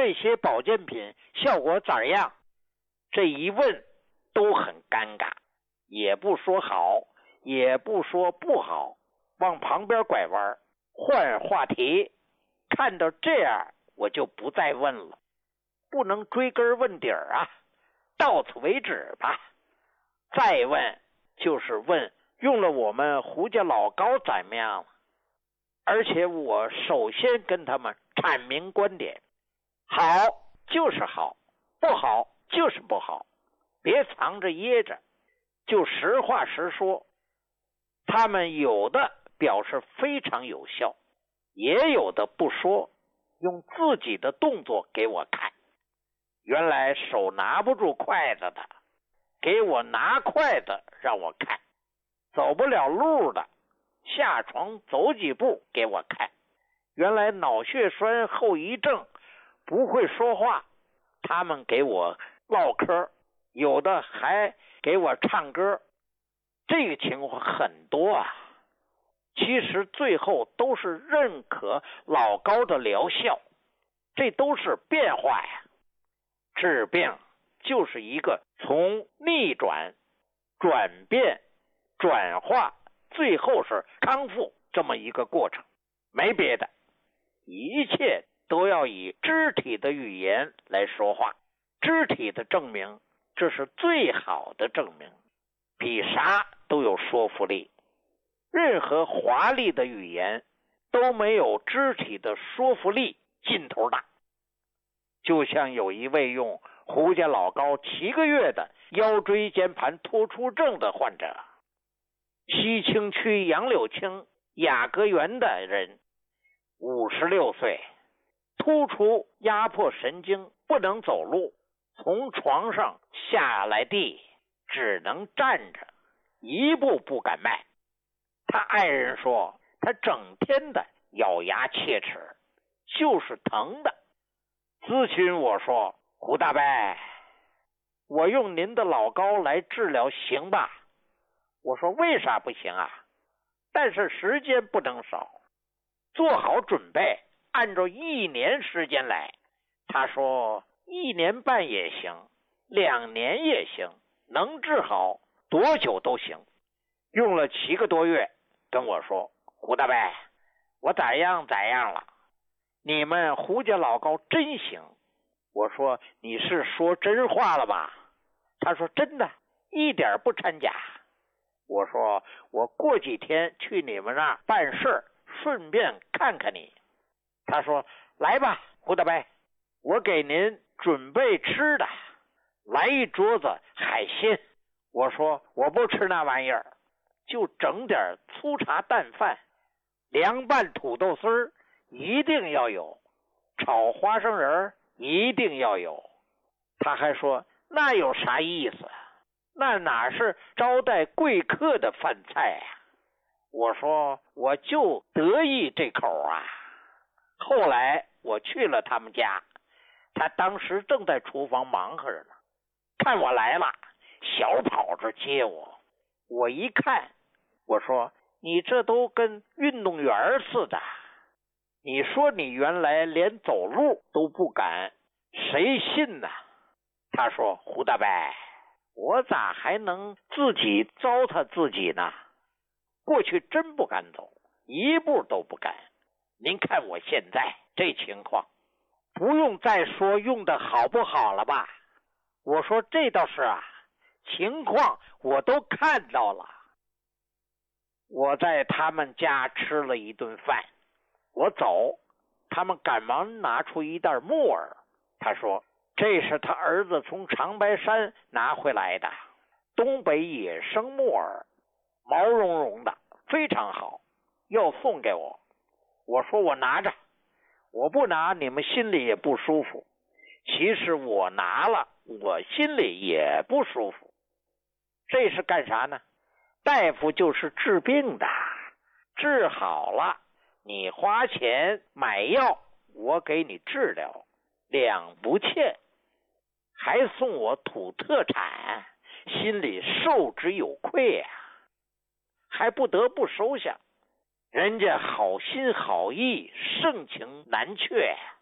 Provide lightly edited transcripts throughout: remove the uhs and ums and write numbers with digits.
这些保健品效果咋样？这一问都很尴尬，也不说好，也不说不好，往旁边拐弯，换话题。看到这样，我就不再问了，不能追根问底啊，到此为止吧。再问就是问用了我们胡家老高怎么样了，而且我首先跟他们阐明观点，好就是好，不好就是不好，别藏着掖着，就实话实说。他们有的表示非常有效，也有的不说，用自己的动作给我看。原来手拿不住筷子的，给我拿筷子让我看；走不了路的，下床走几步给我看。原来脑血栓后遗症不会说话，他们给我唠嗑，有的还给我唱歌。这个情况很多啊。其实最后都是认可老高的疗效，这都是变化呀。治病就是一个从逆转、转变、转化，最后是康复这么一个过程，没别的，一切都要以肢体的语言来说话。肢体的证明，这是最好的证明，比啥都有说服力。任何华丽的语言都没有肢体的说服力劲头大。就像有一位用胡家老高7个月的腰椎间盘突出症的患者，西青区杨柳青雅阁园的人，56岁，突出压迫神经，不能走路，从床上下来地只能站着，一步不敢迈。他爱人说他整天的咬牙切齿，就是疼的。咨询我说，胡大伯，我用您的老高来治疗行吧？我说为啥不行啊？但是时间不能少，做好准备，按照1年时间来。他说1年半也行，2年也行，能治好多久都行。用了7个多月，跟我说，胡大伯，我咋样了，你们胡家老高真行。我说你是说真话了吧？他说真的，一点不掺假。我说我过几天去你们那儿办事，顺便看看你。他说来吧，胡大伯，我给您准备吃的，来一桌子海鲜。我说我不吃那玩意儿，就整点粗茶淡饭，凉拌土豆丝儿一定要有，炒花生仁一定要有。他还说那有啥意思？那哪是招待贵客的饭菜啊？我说我就得意这口啊。后来我去了他们家，他当时正在厨房忙活着呢，看我来了，小跑着接我。我一看，我说你这都跟运动员似的，你说你原来连走路都不敢，谁信呢？他说胡大伯，我咋还能自己糟蹋自己呢？过去真不敢走，一步都不敢。您看我现在这情况，不用再说用的好不好了吧？我说这倒是啊，情况我都看到了。我在他们家吃了一顿饭，我走，他们赶忙拿出一袋木耳。他说这是他儿子从长白山拿回来的东北野生木耳，毛茸茸的，非常好，要送给我。我说我拿着，我不拿你们心里也不舒服。其实我拿了，我心里也不舒服。这是干啥呢？大夫就是治病的，治好了你花钱买药，我给你治疗，两不欠，还送我土特产，心里受之有愧啊，还不得不收下。人家好心好意，盛情难却，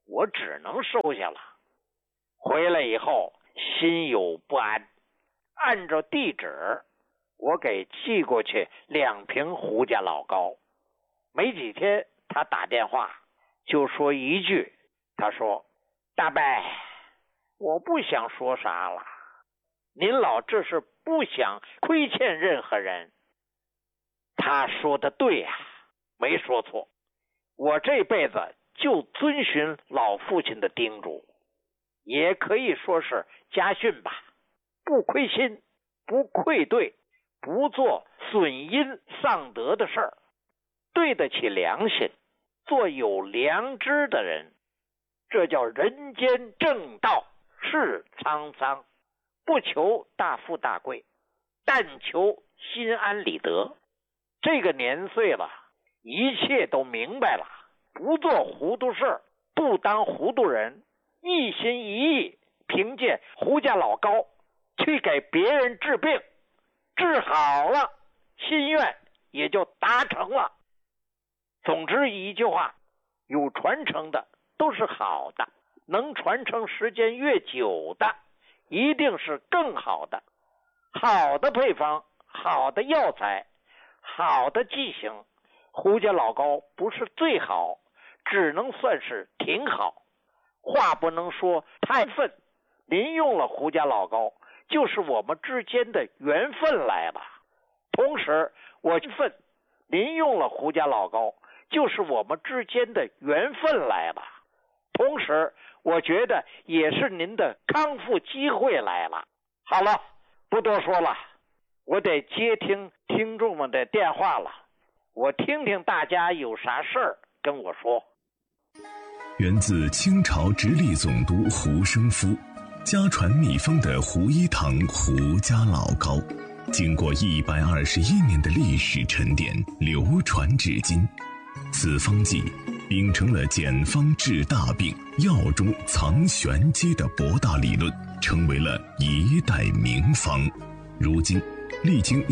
我只能收下了。回来以后心有不安，按照地址我给寄过去2瓶胡家老高。没几天他打电话就说一句，他说：大伯，我不想说啥了，您老这是不想亏欠任何人。他说的对呀，没说错。我这辈子就遵循老父亲的叮嘱，也可以说是家训吧，不亏心，不愧对，不做损阴丧德的事儿，对得起良心，做有良知的人，这叫人间正道。是沧桑，不求大富大贵，但求心安理得。这个年岁了，一切都明白了，不做糊涂事，不当糊涂人，一心一意凭借胡家老高去给别人治病，治好了，心愿也就达成了。总之一句话，有传承的都是好的，能传承时间越久的一定是更好的。好的配方，好的药材，好的剂型，胡家老高不是最好，只能算是挺好。话不能说太分，您用了胡家老高，就是我们之间的缘分来了。同时我分，您用了胡家老高，就是我们之间的缘分来了。同时我觉得也是您的康复机会来了。好了，不多说了，我得接听听众们的电话了，我听听大家有啥事儿跟我说。 源自清朝直隶总督胡生夫家传秘方的胡一堂胡家老高，经过121年的历史沉淀，流传至今。此方剂秉承了简方治大病、药中藏玄机的博大理论，成为了一代名方。如今历经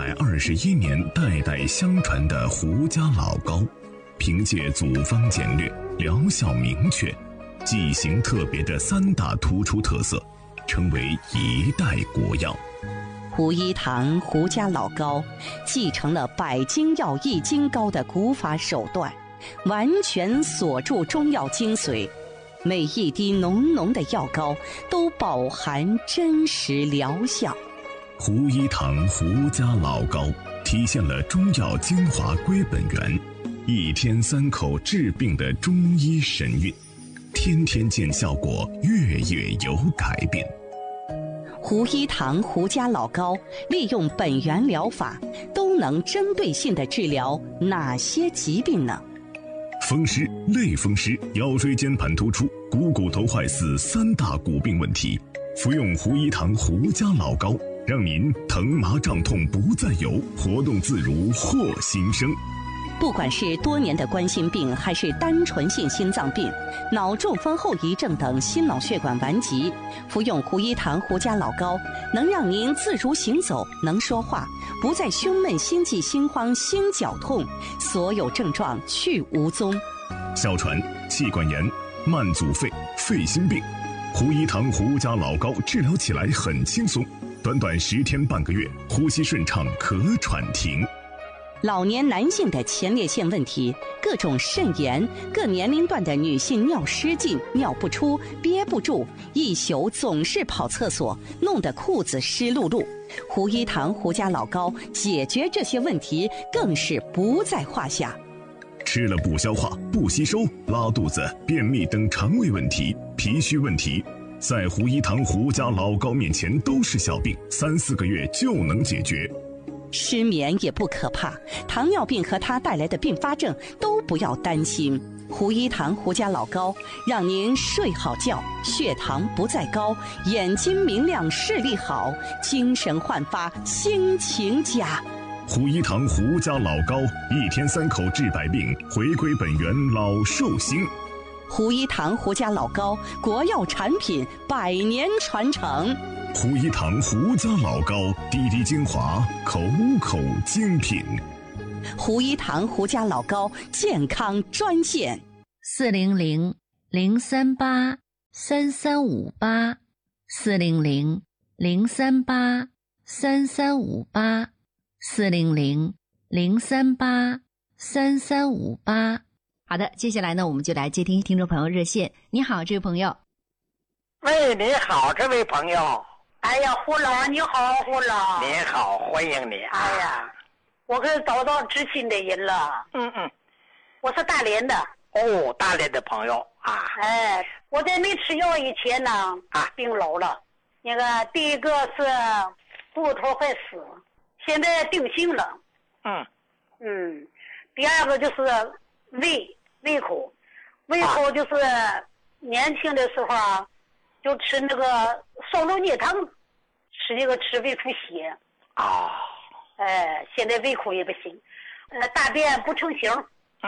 121年代代相传的胡家老高，凭借组方简略、疗效明确、剂型特别的3大突出特色，成为一代国药。 胡一堂胡家老高继承了百金药易筋膏的古法手段，完全锁住中药精髓，每一滴浓浓的药膏都饱含真实疗效。 胡一堂胡家老高体现了中药精华归本源，1天3口治病的中医神韵，天天见效果，月月有改变。 胡一堂胡家老高利用本源疗法，都能针对性地治疗哪些疾病呢？ 风湿、类风湿、腰椎间盘突出、股头坏死3大骨病问题，服用胡一堂胡家老高，让您疼麻胀痛不再有，活动自如获新生。 不管是多年的冠心病，还是单纯性心脏病、脑中风后遗症等心脑血管顽疾，服用胡一堂胡家老高，能让您自如行走，能说话，不再胸闷、心悸、心慌、心绞痛，所有症状去无踪。 哮喘、气管炎、慢阻肺、肺心病，胡一堂胡家老高治疗起来很轻松，短短10天半个月，呼吸顺畅，咳喘停。 老年男性的前列腺问题，各种肾炎，各年龄段的女性尿失禁、尿不出、憋不住，一宿总是跑厕所，弄得裤子湿漉漉。胡一堂胡家老高解决这些问题更是不在话下。 吃了不消化、不吸收、拉肚子、便秘等肠胃问题、脾虚问题，在胡一堂胡家老高面前都是小病，3、4个月就能解决。 失眠也不可怕，糖尿病和它带来的并发症都不要担心。胡一堂胡家老高让您睡好觉，血糖不再高，眼睛明亮，视力好，精神焕发，心情佳。 胡一堂胡家老高1天3口治百病，回归本源老寿星。 胡一堂胡家老高国药产品100年传承。 胡一堂胡家老高滴滴精华，口口精品。 胡一堂胡家老高健康专线 400-3358，400-038-3358，400-038-3358。好的，接下来呢，我们就来接听听众朋友热线。你好，这位朋友。 喂，你好，这位朋友。 哎呀，胡老，你好，胡老。 你好，欢迎你。 哎呀，我可找到知心的人了。我是大连的。 哦，大连的朋友啊。 哎，我在没吃药以前呢，病老了。那个第一个是骨头坏死，现在定性了。第二个就是胃口就是年轻的时候啊，就吃那个烧肉泥汤，吃胃出血。现在胃口也不行，大便不成形。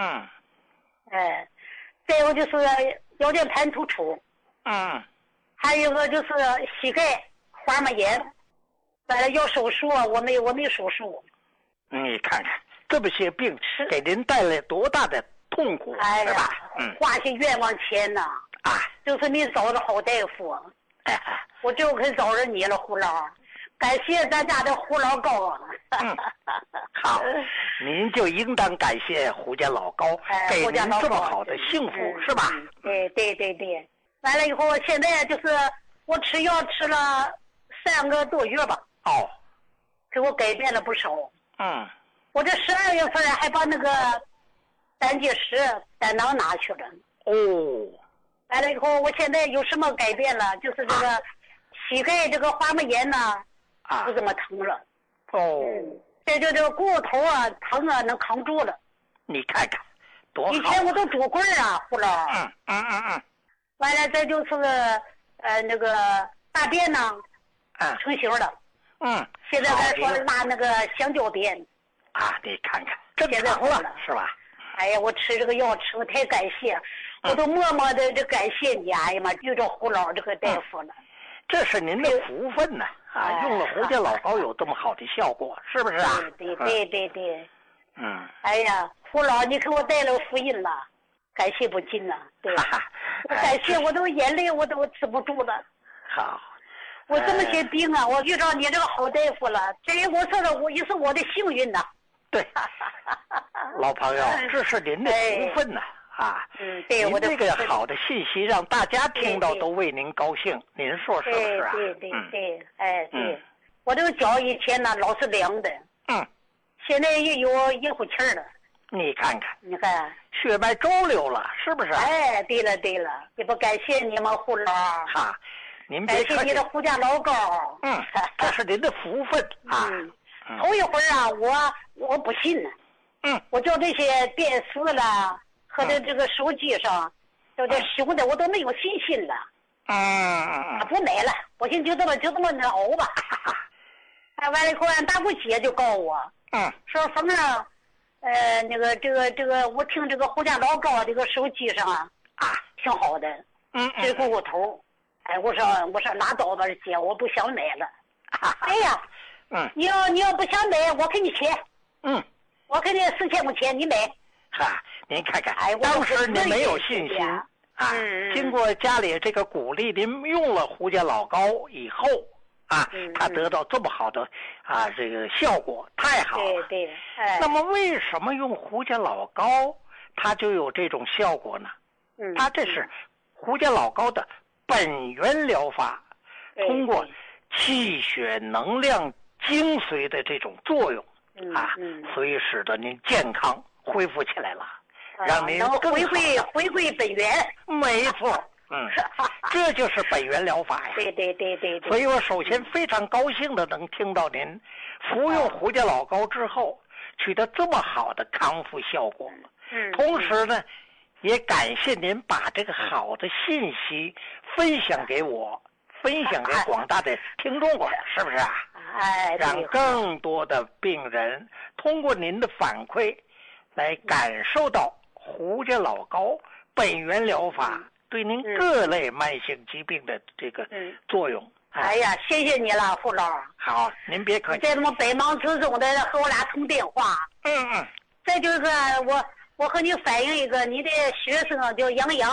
再有就是腰间盘突出。还有一个就是膝盖滑膜炎，完了要手术，我没手术。 你看看这么些病给您带来多大的痛苦，是吧？ 花些冤枉钱呢。就是你找着好大夫。我就可以找着你了，胡老。感谢咱家的胡老高啊。 好，您就应当感谢胡家老高，给您这么好的幸福，是吧？ 对。完了以后，现在就是我吃药吃了3个多月吧。给我改变了不少。我这12月份还把那个胆结石胆囊拿去了。完了以后，我现在有什么改变了？就是这个膝盖这个滑膜炎呢，不怎么疼了。这个骨头啊疼啊能扛住了。 你看看多好。 以前我都拄棍儿啊，胡老。完了，这就是那个大便呢，成型了。现在还说拉那个香蕉便。 你看看正常了，是吧？ 哎呀，我吃这个药吃，我太感谢，我都默默的这感谢你。哎呀妈，遇着胡老这个大夫了。 这是您的福分呢。用了胡家老高有这么好的效果，是不是啊？ 对。哎呀，胡老，你给我带了福音了，感谢不尽呐。对。我感谢，我都眼泪我都止不住了。 好。 我这么些病啊，我遇到你这个好大夫了，这我说的也是我的幸运呐。 对。老朋友，这是您的福分呐。 对， 您这个好的信息让大家听到都为您高兴，您说是不是啊？ 对，对。我这个脚以前呢老是凉的，现在也有一股气儿了。 你看看， 血脉周流了，是不是？ 对了，也不感谢你们胡老。 您别客气。 感谢你的胡家老高。 这是您的福分啊。 头一会儿啊，我不信呢。我叫这些电视了。和这个手机上，叫这修的我都没有信心了。不买了，我寻思就这么熬吧。完了以后，俺大姑姐就告我，说凤啊，那个这个，我听这个胡家老高这个手机上挺好的，这骨头。我说拉倒吧，姐，我不想买了。哎呀，你要不想买，我给你钱。我给你4000块钱，你买。 您看看，当时您没有信心经过家里这个鼓励，您用了胡家老高以后他得到这么好的这个效果，太好了。 对。 那么为什么用胡家老高，它就有这种效果呢？它这是胡家老高的本源疗法，通过气血能量精髓的这种作用所以使得您健康恢复起来了，让您更回归本源。 没错，这就是本源疗法呀。 对。 所以我首先非常高兴的能听到您服用胡家老高之后取得这么好的康复效果。同时呢，也感谢您把这个好的信息分享给我，分享给广大的听众们，是不是啊？让更多的病人通过您的反馈来感受到胡家老高本源疗法对您各类慢性疾病的这个作用。 哎呀，谢谢你了，胡老。 好，您别客气。 在这么百忙之中的和我俩通电话。再就是我和你反映一个，你的学生叫杨洋。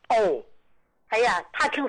哦， 哎呀，他挺